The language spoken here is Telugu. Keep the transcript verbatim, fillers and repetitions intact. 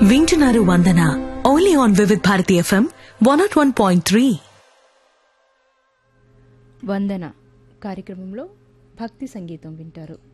వింటున్నారు వందన only on Vividh Bharati FM one not one point three. వందన కార్యక్రమంలో భక్తి సంగీతం వింటారు.